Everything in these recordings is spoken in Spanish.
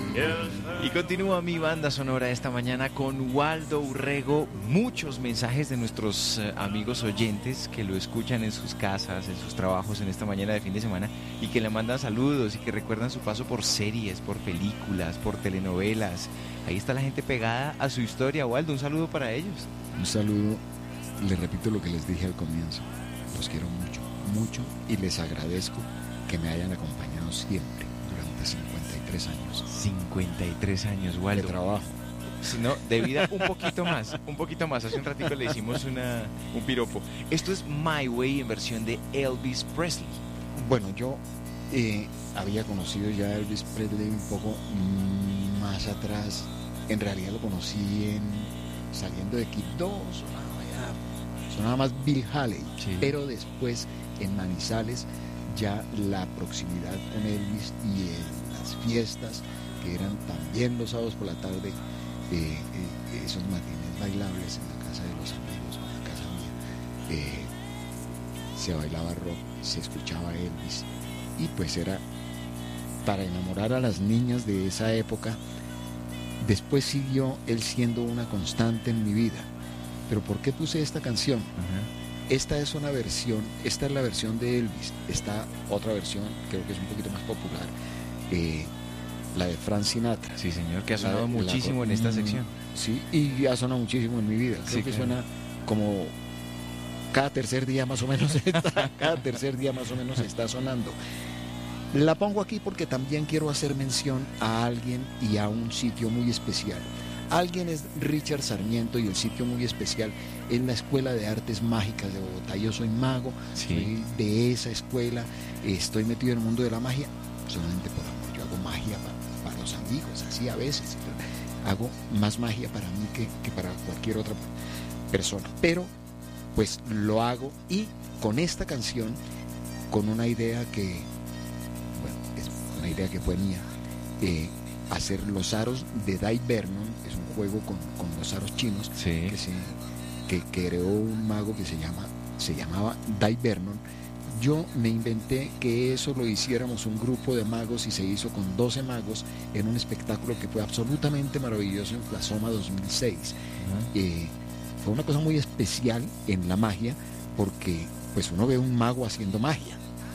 Y continúa mi banda sonora esta mañana con Waldo Urrego. Muchos mensajes de nuestros amigos oyentes que lo escuchan en sus casas, en sus trabajos en esta mañana de fin de semana y que le mandan saludos y que recuerdan su paso por series, por películas, por telenovelas. Ahí está la gente pegada a su historia. Waldo, un saludo para ellos. Un saludo, les repito lo que les dije al comienzo. Los quiero mucho, mucho y les agradezco que me hayan acompañado siempre durante 53 años. 53 años, Waldo. De trabajo. Si no, de vida un poquito más, un poquito más. Hace un ratito le hicimos un piropo. Esto es My Way en versión de Elvis Presley. Bueno, yo había conocido ya a Elvis Presley un poco más atrás. En realidad lo conocí saliendo de Kid 2, sonaba más Bill Haley, sí. Pero después en Manizales ya la proximidad con Elvis y en las fiestas que eran también los sábados por la tarde, esos matines bailables en la casa de los amigos, en la casa mía, se bailaba rock, se escuchaba Elvis y pues era para enamorar a las niñas de esa época. Después siguió él siendo una constante en mi vida. Pero ¿por qué puse esta canción? Esta es una versión, esta es la versión de Elvis. Esta otra versión creo que es un poquito más popular, la de Frank Sinatra. Sí, señor, que ha sonado muchísimo en esta sección. Sí, y ha sonado muchísimo en mi vida. Creo sí, que claro. Suena como cada tercer día más o menos está sonando. La pongo aquí porque también quiero hacer mención a alguien y a un sitio muy especial. Alguien es Richard Sarmiento y el sitio muy especial es la Escuela de Artes Mágicas de Bogotá. Yo soy mago, sí. Soy de esa escuela, estoy metido en el mundo de la magia solamente por amor. Yo hago magia para los amigos, así a veces. Hago más magia para mí que para cualquier otra persona. Pero pues lo hago y con esta canción, con una idea que fue mía, hacer los aros de Dai Vernon. Es un juego con los aros chinos, sí. que creó un mago que se llamaba Dai Vernon. Yo me inventé que eso lo hiciéramos un grupo de magos y se hizo con 12 magos en un espectáculo que fue absolutamente maravilloso en Flasoma 2006. Fue una cosa muy especial en la magia porque pues uno ve un mago haciendo magia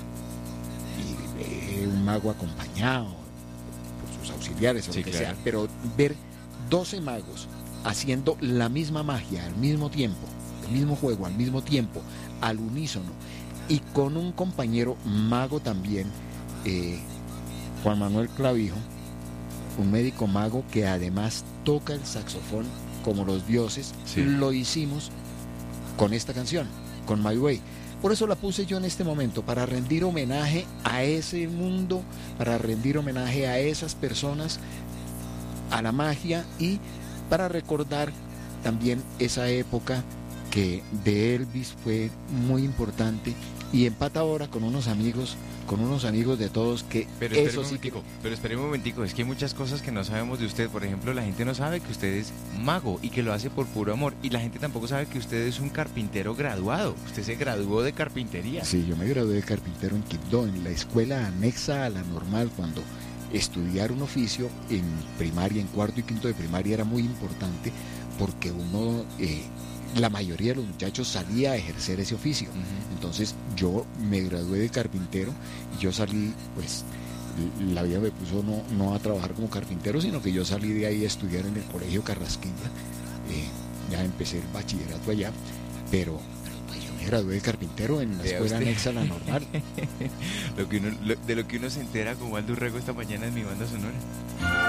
un mago acompañado por sus auxiliares o sí, lo que claro. sea, pero ver 12 magos haciendo la misma magia al mismo tiempo, el mismo juego al mismo tiempo, al unísono, y con un compañero mago también, Juan Manuel Clavijo, un médico mago que además toca el saxofón como los dioses, sí. Lo hicimos con esta canción, con My Way. Por eso la puse yo en este momento, para rendir homenaje a ese mundo, para rendir homenaje a esas personas, a la magia y para recordar también esa época que de Elvis fue muy importante y empata ahora con unos amigos de todos que pero eso sí que... Pero espere un momentico, es que hay muchas cosas que no sabemos de usted. Por ejemplo, la gente no sabe que usted es mago y que lo hace por puro amor, y la gente tampoco sabe que usted es un carpintero graduado. Usted se graduó de carpintería. Sí, yo me gradué de carpintero en Quibdó, en la escuela anexa a la normal, cuando estudiar un oficio en primaria, en cuarto y quinto de primaria era muy importante porque uno... la mayoría de los muchachos salía a ejercer ese oficio. Entonces yo me gradué de carpintero y yo salí, pues la vida me puso no a trabajar como carpintero, sino que yo salí de ahí a estudiar en el colegio Carrasquilla. Ya empecé el bachillerato allá, pero pues yo me gradué de carpintero en la escuela anexa a la normal. De lo que uno se entera con Waldo Urrego esta mañana en mi banda sonora.